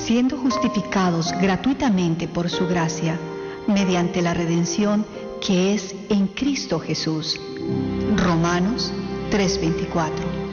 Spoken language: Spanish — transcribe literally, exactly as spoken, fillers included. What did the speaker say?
siendo justificados gratuitamente por su gracia, mediante la redención que es en Cristo Jesús. Romanos tres veinticuatro.